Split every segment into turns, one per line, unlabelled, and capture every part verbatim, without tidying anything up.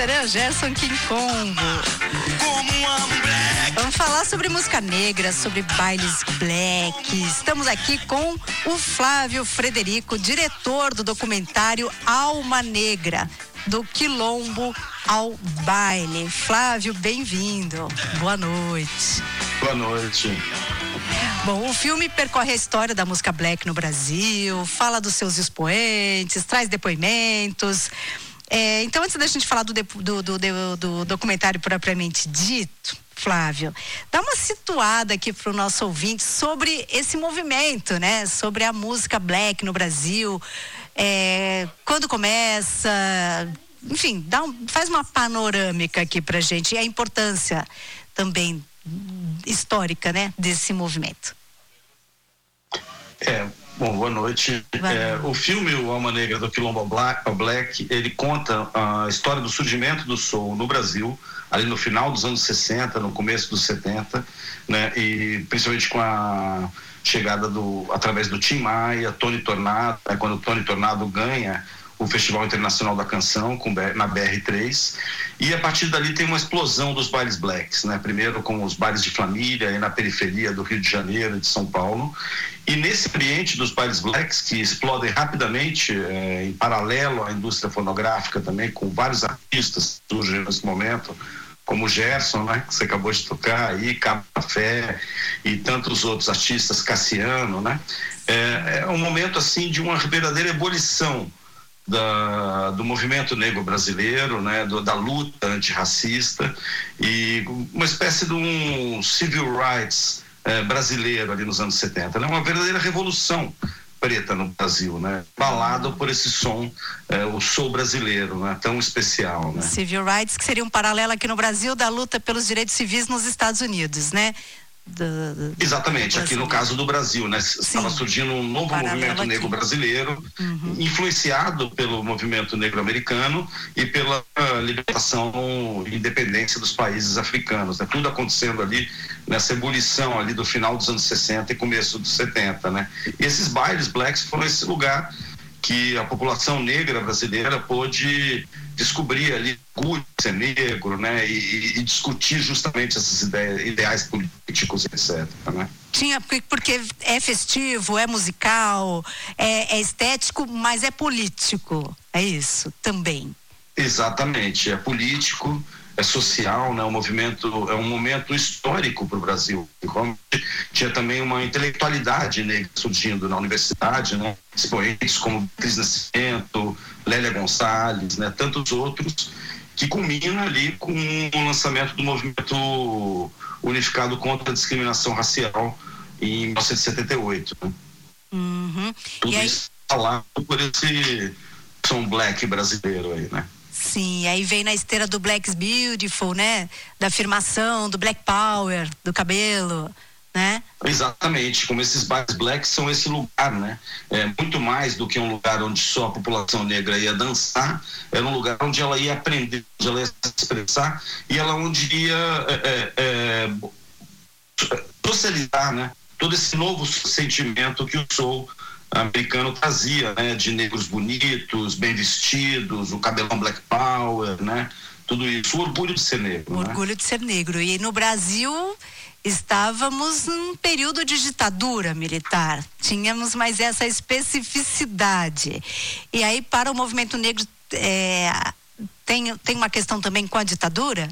Tcharam, Gerson King Combo. Vamos falar sobre música negra, sobre bailes black. Estamos aqui com o Flávio Frederico, diretor do documentário Alma Negra, do quilombo ao baile. Flávio, bem-vindo. Boa noite.
Boa noite.
Bom, o filme percorre a história da música black no Brasil, fala dos seus expoentes, traz depoimentos. É, então, antes da gente falar do, do, do, do, do documentário propriamente dito, Flávio, dá uma situada aqui para o nosso ouvinte sobre esse movimento, né? Sobre a música black no Brasil, é, quando começa, enfim, dá um, faz uma panorâmica aqui pra gente e a importância também histórica, né, desse movimento.
É, bom, boa noite. É, o filme O Alma Negra do Quilombo ao Black, Black, ele conta a história do surgimento do soul no Brasil, ali no final dos anos sessenta, no começo dos setenta, né, e principalmente com a chegada do, através do Tim Maia, Tony Tornado, né, quando o Tony Tornado ganha o Festival Internacional da Canção com, na B R três, e a partir dali tem uma explosão dos bailes blacks, né? Primeiro com os bailes de família e na periferia do Rio de Janeiro e de São Paulo, e nesse ambiente dos bailes blacks que explodem rapidamente, é, em paralelo à indústria fonográfica também, com vários artistas que surgem nesse momento, como o Gerson, né, que você acabou de tocar aí, Café e tantos outros artistas, Cassiano, né? É, é um momento assim de uma verdadeira ebulição Da, do movimento negro brasileiro, né, do, da luta antirracista e uma espécie de um civil rights eh, brasileiro ali nos anos setenta, né, uma verdadeira revolução preta no Brasil, né, balado por esse som, eh, o soul brasileiro, né, tão especial, né.
Civil rights, que seria um paralelo aqui no Brasil da luta pelos direitos civis nos Estados Unidos, né? Do, do,
Exatamente, aqui no caso do Brasil, né? Estava surgindo um novo Paralelo movimento aqui. negro brasileiro, uhum. influenciado pelo movimento negro americano e pela libertação e independência dos países africanos, né? Tudo acontecendo ali nessa ebulição ali do final dos anos sessenta e começo dos setenta, né? E esses bailes blacks foram esse lugar que a população negra brasileira pôde descobrir ali orgulho de ser negro, né, e, e discutir justamente esses ideias, ideais políticos, etcétera, né?
Tinha, porque é festivo, é musical, é, é estético, mas é político, é isso também.
Exatamente, é político, é social, né? O movimento é um momento histórico para o Brasil. Tinha também uma intelectualidade negra surgindo na universidade, né? Expoentes como Cris Nascimento, Lélia Gonçalves, né? Tantos outros, que culmina ali com o lançamento do movimento unificado contra a discriminação racial em mil novecentos e setenta e oito. Né?
Uhum.
Tudo
e aí...
isso falado por esse som black brasileiro aí, né?
Sim, aí vem na esteira do Black's Beautiful, né? Da afirmação, do Black Power, do cabelo, né?
Exatamente, como esses bailes blacks são esse lugar, né? É muito mais do que um lugar onde só a população negra ia dançar, era um lugar onde ela ia aprender, onde ela ia se expressar e ela onde ia é, é, socializar, né? Todo esse novo sentimento que o soul americano trazia, né, de negros bonitos, bem vestidos, o cabelão Black Power, né, tudo isso, o orgulho de ser negro.
O
né?
orgulho de ser negro. E no Brasil estávamos num período de ditadura militar, tínhamos mais essa especificidade. E aí para o movimento negro é, tem, tem uma questão também com a ditadura?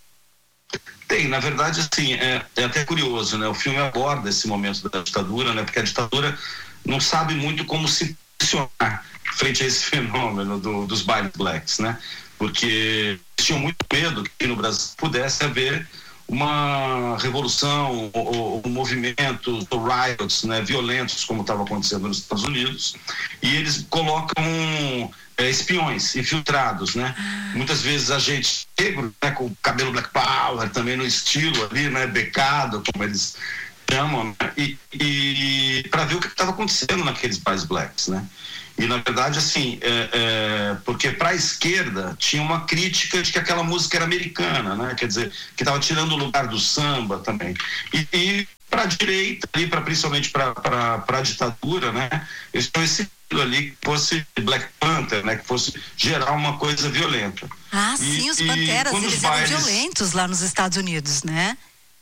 Tem, na verdade, assim, é, é até curioso, né, o filme aborda esse momento da ditadura, né, porque a ditadura não sabe muito como se posicionar frente a esse fenômeno do, dos bailes blacks, né? Porque eles tinham muito medo que no Brasil pudesse haver uma revolução ou, ou movimentos ou riots, né, violentos, como estava acontecendo nos Estados Unidos, e eles colocam é, espiões infiltrados, né? Muitas vezes agentes negros, né, com cabelo Black Power, também no estilo ali, né, becado, como eles chamam, né? e, e para ver o que estava acontecendo naqueles bailes blacks, né? E na verdade assim, é, é, porque para a esquerda tinha uma crítica de que aquela música era americana, né? Quer dizer, que estava tirando o lugar do samba também. E, e para a direita, ali, pra, principalmente para a ditadura, né? Eles tinham esse ali que fosse Black Panther, né? Que fosse gerar uma coisa violenta.
Ah,
e,
sim, os Panteras, eles
os
eram
bailes...
violentos lá nos Estados Unidos, né?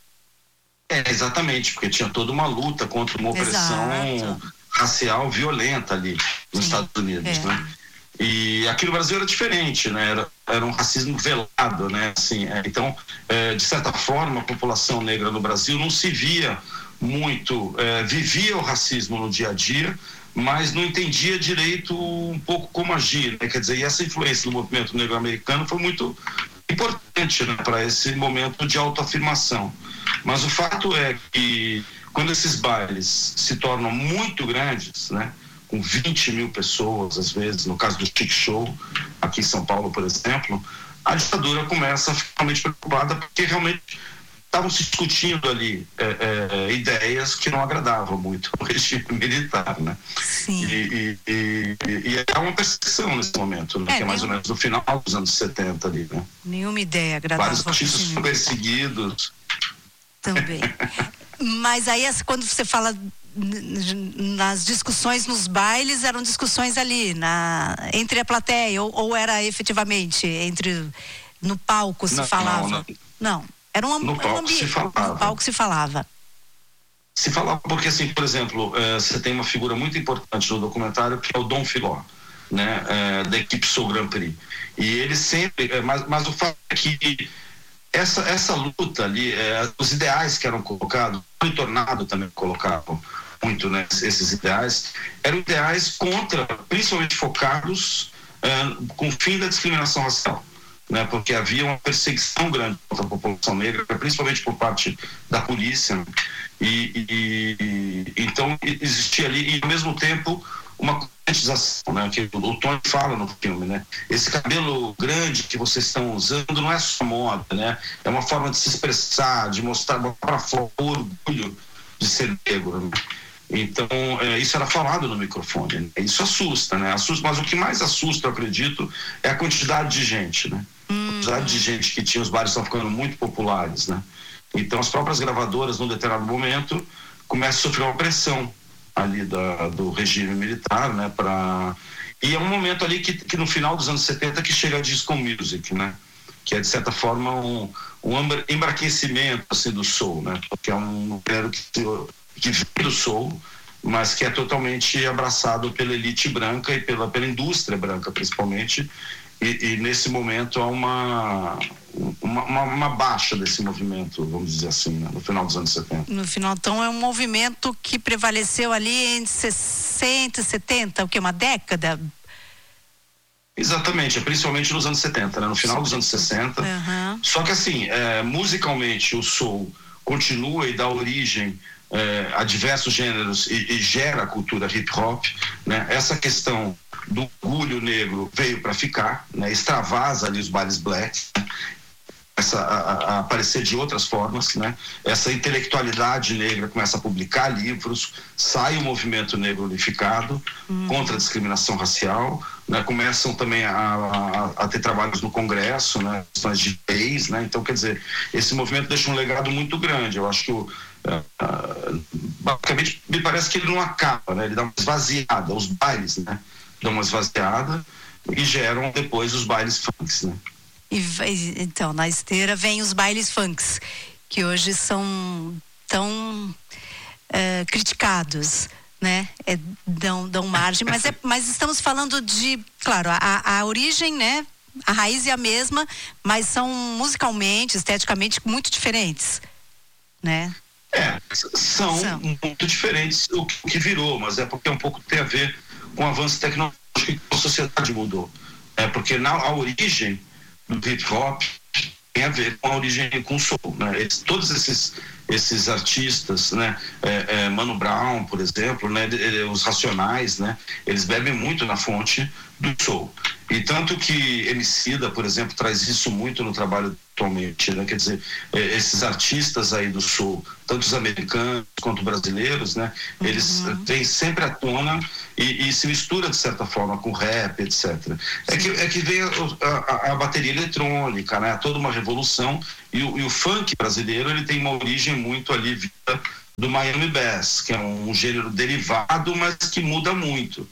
É, exatamente, porque tinha toda uma luta contra uma opressão Exato. racial violenta ali nos sim, Estados Unidos, é. né? E aqui no Brasil era diferente, né? Era, era um racismo velado, né? Assim, é, então, é, de certa forma, a população negra no Brasil não se via muito, é, vivia o racismo no dia a dia, mas não entendia direito um pouco como agir, né? Quer dizer, e essa influência do movimento negro americano foi muito importante, né, para esse momento de autoafirmação. Mas o fato é que quando esses bailes se tornam muito grandes, né, com vinte mil pessoas, às vezes, no caso do Chic Show, aqui em São Paulo, por exemplo, a ditadura começa a ficar realmente preocupada, porque realmente estavam se discutindo ali é, é, ideias que não agradavam muito ao regime militar, né?
Sim.
E, e, e, e há uma perseguição nesse momento, né? É, que é mais nenhum... ou menos no final dos anos setenta ali, né?
Nenhuma ideia agradava.
Vários artistas são perseguidos.
Também. Mas aí, quando você fala nas discussões nos bailes, eram discussões ali, na, entre a plateia, ou, ou era efetivamente entre no palco se
não,
falava?
Não, não.
não. Era um,
no
um
palco
ambiente.
se falava.
No palco se falava.
Se falava porque, assim, por exemplo, eh, você tem uma figura muito importante no documentário que é o Dom Filó, né, eh, da equipe Soul Grand Prix. E ele sempre, eh, mas, mas o fato é que essa, essa luta ali, eh, os ideais que eram colocados, o Tornado também colocavam muito, né, esses ideais, eram ideais contra, principalmente focados eh, com o fim da discriminação racial. Né, porque havia uma perseguição grande contra a população negra, principalmente por parte da polícia, né, e, e então existia ali, e ao mesmo tempo uma conscientização, né, que o, o Tony fala no filme, né, esse cabelo grande que vocês estão usando não é só moda, né, é uma forma de se expressar, de mostrar para fora o orgulho de ser negro, né? Então, é, isso era falado no microfone, né? Isso assusta, né? Assusta, mas o que mais assusta, eu acredito, é a quantidade de gente, né? Hum. A quantidade de gente que tinha, os bares estão ficando muito populares, né? Então, as próprias gravadoras, num determinado momento, começam a sofrer uma pressão ali da, do regime militar, né? Pra... E é um momento ali que, que no final dos anos setenta que chega a disco music, né? Que é, de certa forma, um, um embraquecimento, assim, do soul, né? Porque é um gênero que... que vem do soul, mas que é totalmente abraçado pela elite branca e pela, pela indústria branca, principalmente, e, e nesse momento há uma, uma, uma, uma baixa desse movimento, vamos dizer assim, né, no final dos anos setenta.
No final, então, é um movimento que prevaleceu ali entre sessenta e setenta, o que, uma década?
Exatamente, principalmente nos anos setenta, né, no final dos anos sessenta.
Uhum.
Só que, assim, é, musicalmente, o soul continua e dá origem É, a diversos gêneros e, e gera a cultura hip hop, né? Essa questão do orgulho negro veio para ficar, né? Extravasa ali os bailes black, né? Essa, a, a aparecer de outras formas, né? Essa intelectualidade negra começa a publicar livros, sai o movimento negro unificado uhum. contra a discriminação racial, né? Começam também a, a, a ter trabalhos no Congresso, né? Questões de leis, né? Então, quer dizer, esse movimento deixa um legado muito grande. Eu acho que o Uh, basicamente me parece que ele não acaba, né? Ele dá uma esvaziada, os bailes, né? Dão uma esvaziada e geram depois os bailes funks, né?
E, então, na esteira vem os bailes funks, que hoje são tão uh, criticados, né? É, dão, dão margem, mas, é, mas estamos falando de, claro, a, a origem, né? A raiz é a mesma, mas são musicalmente, esteticamente muito diferentes, né?
É, são, são muito diferentes o que virou, mas é porque um pouco tem a ver com o avanço tecnológico que a sociedade mudou. É porque na a origem do hip hop tem a ver com a origem com o soul, né? Eles, todos esses esses artistas, né? É, é, Mano Brown, por exemplo, né? Os Racionais, né? Eles bebem muito na fonte do soul. E tanto que Emicida, por exemplo, traz isso muito no trabalho atualmente, né? Quer dizer, esses artistas aí do sul, tanto os americanos quanto brasileiros, né? Eles uhum. vêm sempre à tona e, e se mistura de certa forma com rap, etcétera. É que, é que vem a, a, a bateria eletrônica, né? Toda uma revolução e o, e o funk brasileiro, ele tem uma origem muito ali vinda do Miami Bass, que é um gênero derivado, mas que muda muito.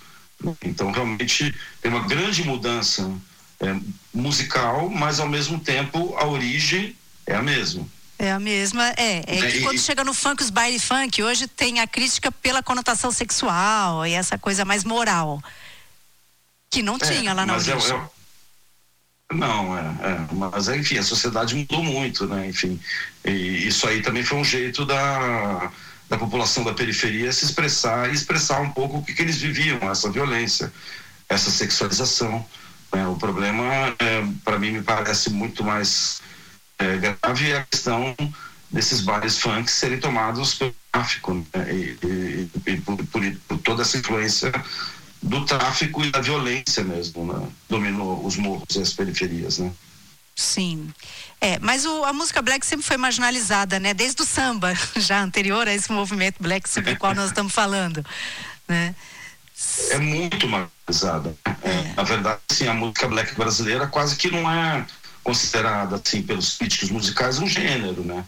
Então, realmente, tem uma grande mudança é, musical, mas, ao mesmo tempo, a origem é a mesma.
É a mesma, é, é que
e,
quando chega no funk, os baile funk, hoje tem a crítica pela conotação sexual e essa coisa mais moral, que não é, tinha lá na origem. É, é,
não, é, é, mas enfim, a sociedade mudou muito, né, enfim, e isso aí também foi um jeito da, da população da periferia se expressar e expressar um pouco o que, que eles viviam, essa violência, essa sexualização, né? O problema, é, para mim, me parece muito mais é, grave é a questão desses bares funk serem tomados pelo tráfico, né? e, e, e por, por, por toda essa influência do tráfico e da violência mesmo, né? Dominou os morros e as periferias, né?
Sim. É, mas o, a música black sempre foi marginalizada, né? Desde o samba, já anterior a esse movimento black sobre o qual nós estamos falando, né?
É muito marginalizada. É. Na verdade, sim, a música black brasileira quase que não é considerada, assim, pelos críticos musicais um gênero, né?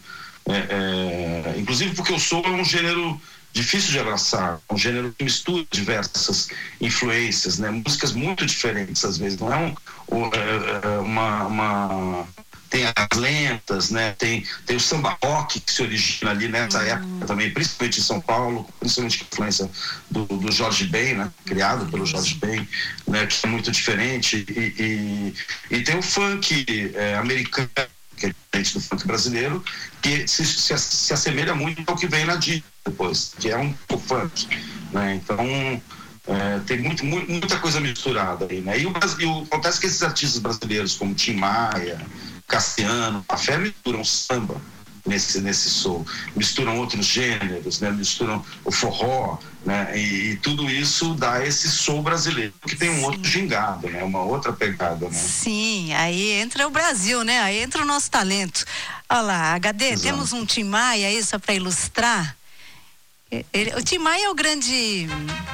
É, é, inclusive porque o soul é um gênero difícil de abraçar, um gênero que mistura diversas influências, né? Músicas muito diferentes às vezes, não é um, uma, uma... tem as lentas, né? Tem, tem o samba rock que se origina ali nessa uhum. época também, principalmente em São Paulo, principalmente com a influência do, do Jorge Ben, né? Criado pelo Jorge Ben, né? Que é muito diferente, e, e, e tem o funk é, americano, que é diferente do funk brasileiro, que se, se, se assemelha muito ao que vem na D depois, que é um funk, né? Então é, tem muito, muito, muita coisa misturada aí, né? E o Brasil, acontece que esses artistas brasileiros como Tim Maia, Cassiano, a fé misturam samba nesse, nesse soul, misturam outros gêneros, né? Misturam o forró, né? E, e tudo isso dá esse soul brasileiro, que tem um Sim. outro gingado, né? Uma outra pegada, né?
Sim, aí entra o Brasil, né? Aí entra o nosso talento. Olha lá, H D, Exato. Temos um Tim Maia aí só para ilustrar. Ele, o Tim Maia é o grande...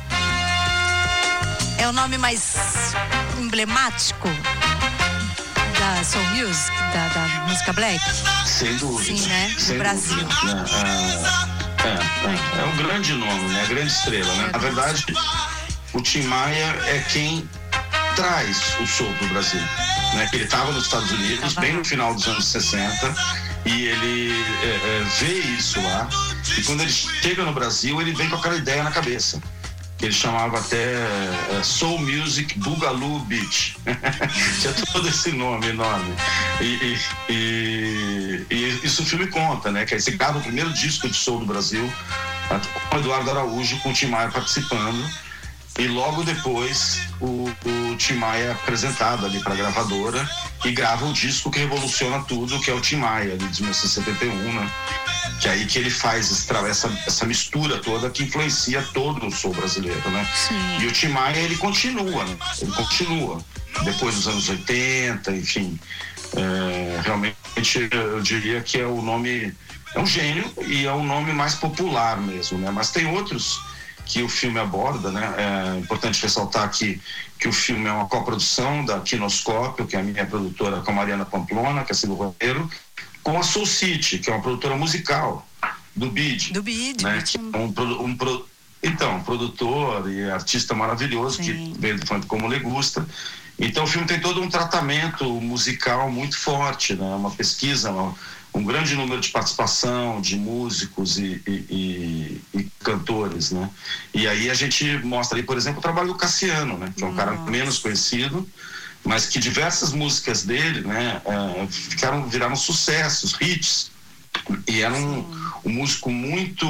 é o nome mais emblemático da soul music, da, da música black?
Sem dúvida.
Sim, né?
Sem
do Brasil.
Dúvida, né? É, é, é, é um grande nome, né? A grande estrela, né? Na verdade, o Tim Maia é quem traz o soul pro Brasil, né? Ele estava nos Estados Unidos, bem no final dos anos sessenta, e ele é, é, vê isso lá, e quando ele chega no Brasil, ele vem com aquela ideia na cabeça. Ele chamava até uh, Soul Music Boogaloo Beach. Tinha todo esse nome enorme. E, e, e, e isso o filme conta, né? Que aí você grava o primeiro disco de soul do Brasil, com o Eduardo Araújo, com o Tim Maia participando. E logo depois o, o Tim Maia é apresentado ali para a gravadora e grava o disco que revoluciona tudo, que é o Tim Maia, ali de mil novecentos e setenta e um, né? Que é aí que ele faz essa, essa mistura toda que influencia todo o soul brasileiro, né? Sim. E o Tim Maia, ele continua, né? Ele continua. Depois dos anos oitenta, enfim. É, realmente, eu diria que é o nome... É um gênio e é o nome mais popular mesmo, né? Mas tem outros que o filme aborda, né? É importante ressaltar aqui que o filme é uma coprodução da Quinoscópio, que é a minha produtora, com a Mariana Pamplona, que é o roteiro, com a Soul City, que é uma produtora musical do Bid.
Do Bid.
Né? Um, um, um, então, um produtor e artista maravilhoso, Sim. que veio do funk como Legusta. Então o filme tem todo um tratamento musical muito forte, né? Uma pesquisa, uma, um grande número de participação de músicos e, e, e, e cantores, né? E aí a gente mostra ali, por exemplo, o trabalho do Cassiano, né? Que é um Nossa. cara menos conhecido, mas que diversas músicas dele, né, é, ficaram, viraram sucessos, hits, e era um, um músico muito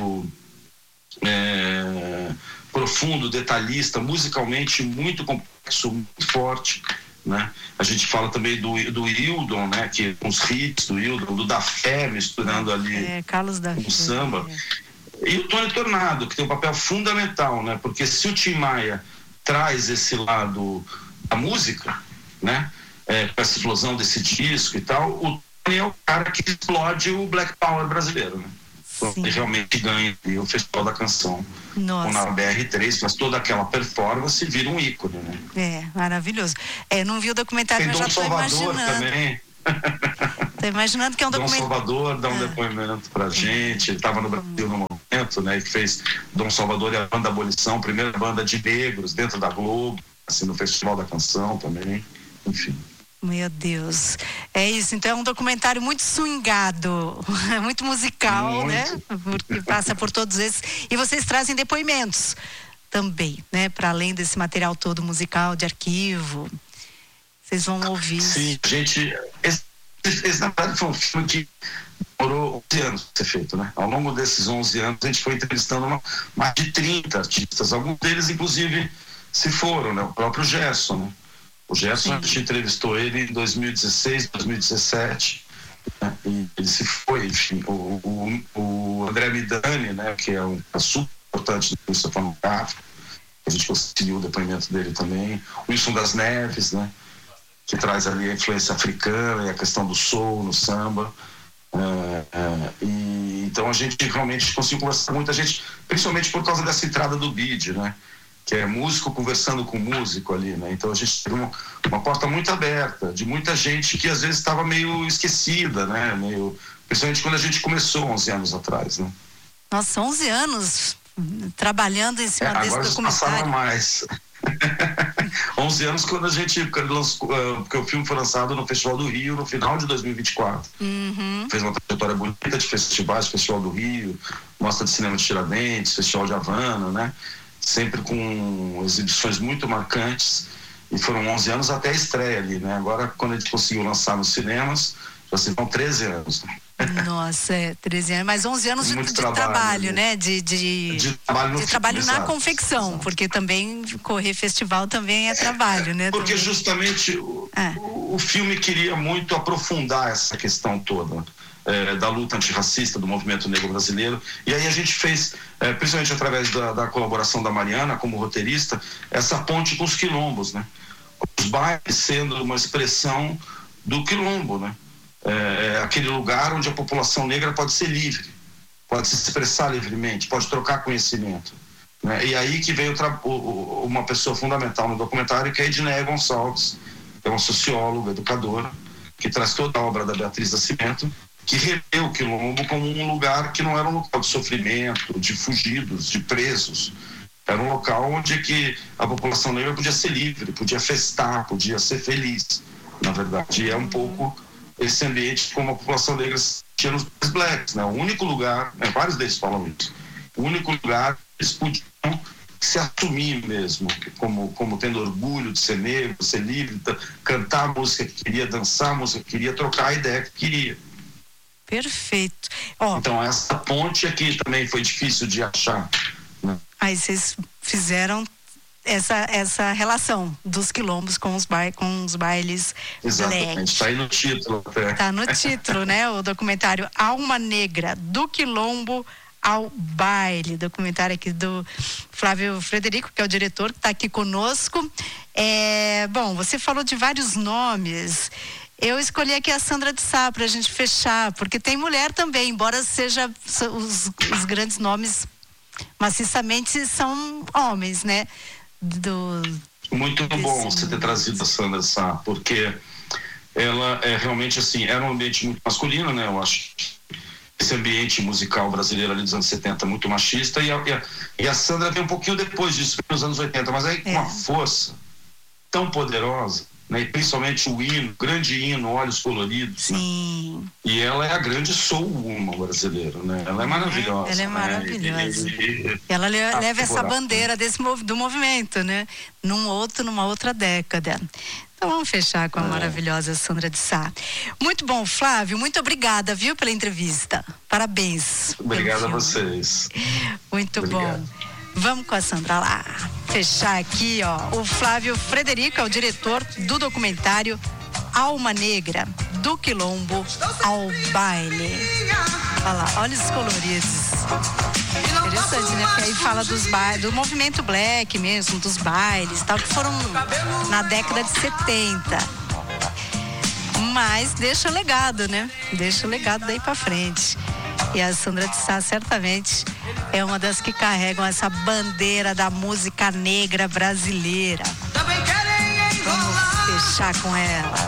é, profundo, detalhista, musicalmente muito complexo, muito forte, né? A gente fala também do, do Hildon, né, que com os hits do Hildon, do Da Fé, misturando ali
é, Carlos da
com
Fé,
o samba, é. E o Tony Tornado, que tem um papel fundamental, né, porque se o Tim Maia traz esse lado a música, né? É, com essa explosão desse disco e tal, o Tony é o cara que explode o Black Power brasileiro, né? Ele realmente ganha o Festival da Canção.
Nossa.
Na B R três, mas toda aquela performance vira um ícone, né?
É, maravilhoso. É, não vi o documentário,
Tem
mas
Dom
já tô
Salvador
imaginando.
também.
Tô imaginando que é um
Dom
documentário.
Salvador dá um ah. depoimento pra gente, ele estava no Brasil no momento, Nascimento, né, que fez Dom Salvador e a Banda Abolição, primeira banda de negros dentro da Globo, assim, no Festival da Canção também, enfim.
Meu Deus, é isso, então é um documentário muito swingado, muito musical, muito. Né, porque passa por todos esses, e vocês trazem depoimentos também, né, para além desse material todo musical, de arquivo, vocês vão ouvir.
Sim, gente, esse, esse na verdade foi um filme que demorou onze anos para ser feito, né, ao longo desses onze anos a gente foi entrevistando uma, mais de trinta artistas, alguns deles inclusive se foram, né, o próprio Gerson, né. O Gerson, a gente entrevistou ele em dois mil e dezesseis, dois mil e dezessete, né? E ele se foi, enfim. O, o, o André Midani, né, que é um é super importante do indústria fonográfica, a gente conseguiu o depoimento dele também. O Wilson das Neves, né, que traz ali a influência africana e a questão do soul no samba. É, é, e, então a gente realmente conseguiu conversar com muita gente, principalmente por causa dessa entrada do B I D, né? Que é músico conversando com músico ali, né? Então a gente teve uma, uma porta muito aberta, de muita gente que às vezes estava meio esquecida, né? Meio, principalmente quando a gente começou onze anos atrás, né?
Nossa, onze anos trabalhando em cima é, desse documentário.
Agora passaram mais. onze anos quando a gente lançou, porque o filme foi lançado no Festival do Rio no final de dois mil e vinte e quatro.
Uhum.
Fez uma trajetória bonita de festivais, Festival do Rio, Mostra de Cinema de Tiradentes, Festival de Havana, né? Sempre com exibições muito marcantes, e foram onze anos até a estreia ali, né? Agora, quando a gente conseguiu lançar nos cinemas, já se vão treze anos.
Nossa, é, treze anos, mas onze anos de, de trabalho, trabalho, né? De, de,
de trabalho,
de trabalho na
exato,
confecção, exato. Porque também correr festival também é trabalho, né?
Porque
também.
justamente o,
é.
o, o filme queria muito aprofundar essa questão toda. É, da luta antirracista do movimento negro brasileiro, e aí a gente fez, é, principalmente através da, da colaboração da Mariana como roteirista, essa ponte com os quilombos, né? Os bailes sendo uma expressão do quilombo, né? É, é aquele lugar onde a população negra pode ser livre, pode se expressar livremente, pode trocar conhecimento, né? E aí que veio o, o, uma pessoa fundamental no documentário, que é a Edneia Gonçalves, que é uma socióloga, educadora, que traz toda a obra da Beatriz Nascimento, que revê o quilombo como um lugar que não era um local de sofrimento, de fugidos, de presos. Era um local onde que a população negra podia ser livre, podia festar, podia ser feliz, na verdade. E é um pouco esse ambiente como a população negra tinha nos blacks, né? O único lugar, né? Vários deles falam isso, o único lugar que eles podiam se assumir mesmo, como, como tendo orgulho de ser negro, ser livre, cantar a música que queria, dançar a música que queria, trocar a ideia que queria.
Perfeito. Oh,
então essa ponte aqui também foi difícil de achar, né?
Aí vocês fizeram essa, essa relação dos quilombos com os, ba com os bailes.
Exatamente, está aí no título até.
Está no título, né? O documentário Alma Negra, do quilombo ao baile, documentário aqui do Flávio Frederico, que é o diretor, que está aqui conosco. É, bom, você falou de vários nomes. Eu escolhi aqui a Sandra de Sá para a gente fechar, porque tem mulher também, embora seja os, os grandes nomes maciçamente são homens, né? Do,
Muito
desse...
bom você ter trazido a Sandra de Sá, porque ela é realmente assim, era um ambiente muito masculino, né? Eu acho esse ambiente musical brasileiro ali dos anos setenta muito machista, e a, e a, e a Sandra veio um pouquinho depois disso, nos anos oitenta, mas aí com
é.
uma força tão poderosa, né? E principalmente o hino, grande hino, Olhos Coloridos.
Sim.
Né? E ela é a grande soul woman brasileira, né? Ela é maravilhosa.
É, ela é maravilhosa. Né? E, e, ela le, ah, leva essa bandeira desse, do movimento, né? Num outro, numa outra década. Então vamos fechar com a é. maravilhosa Sandra de Sá. Muito bom, Flávio, muito obrigada, viu, pela entrevista. Parabéns.
Obrigado a vocês.
Muito
Obrigado.
bom. Vamos com a Sandra lá. Fechar aqui, ó. O Flávio Frederico é o diretor do documentário Alma Negra, do quilombo ao baile. Olha lá, olha os coloridos. Interessante, né? Porque aí fala dos bailes, do movimento black mesmo, dos bailes, tal, que foram na década de setenta. Mas deixa legado, né? Deixa o legado daí pra frente. E a Sandra de Sá certamente é uma das que carregam essa bandeira da música negra brasileira. Vamos fechar com ela.